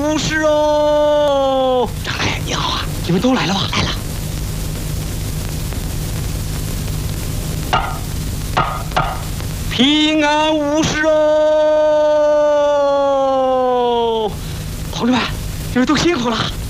无事哦。 张来，你好啊，你们都来了吧？来了。 平安无事哦。 同志们，你们都辛苦了。